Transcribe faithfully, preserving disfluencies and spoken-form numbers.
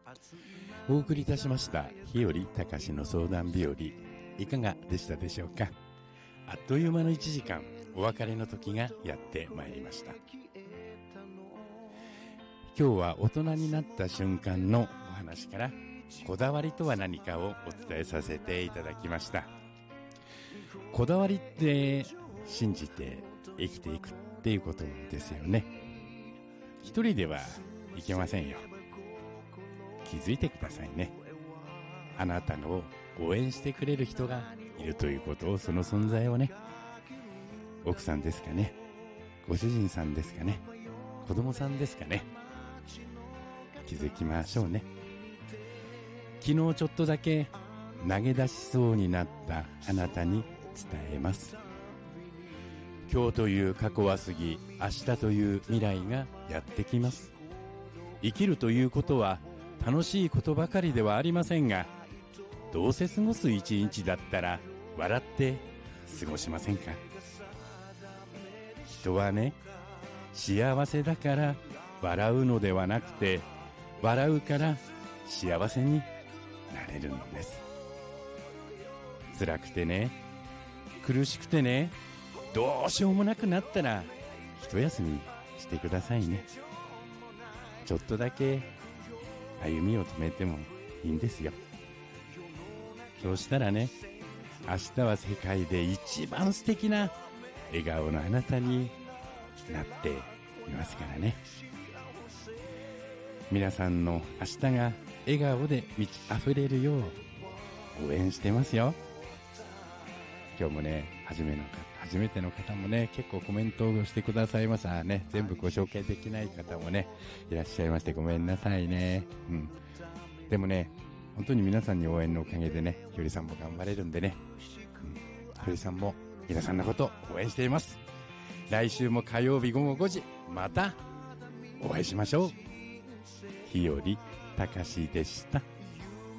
お送りいたしました日和隆の相談日和、いかがでしたでしょうか。あっという間のいちじかん、お別れの時がやってまいりました。今日は大人になった瞬間のお話から、こだわりとは何かをお伝えさせていただきました。こだわりって信じて生きていくっていうことですよね。一人ではいけませんよ。気づいてくださいね。あなたを応援してくれる人がいるということを、その存在をね、奥さんですかね、ご主人さんですかね、子供さんですかね、気づきましょうね。昨日ちょっとだけ投げ出しそうになったあなたに伝えます。今日という過去は過ぎ、明日という未来がやってきます。生きるということは楽しいことばかりではありませんが、どうせ過ごす一日だったら笑って過ごしませんか。人はね、幸せだから笑うのではなくて、笑うから幸せになれるのです。辛くてね、苦しくてね、どうしようもなくなったら一休みしてくださいね。ちょっとだけ歩みを止めてもいいんですよ。そうしたらね、明日は世界で一番素敵な笑顔のあなたになっていますからね。皆さんの明日が笑顔で満ち溢れるよう応援してますよ。今日もね、初めの方、初めての方もね、結構コメントをしてくださいます。あね、全部ご紹介できない方もね、いらっしゃいまして、ごめんなさいね。うん。でもね、本当に皆さんに応援のおかげでね、ひよりさんも頑張れるんでね、うん、ひよりさんも皆さんのこと応援しています。来週も火曜日ごごごじ、またお会いしましょう。ひよりたかしでした。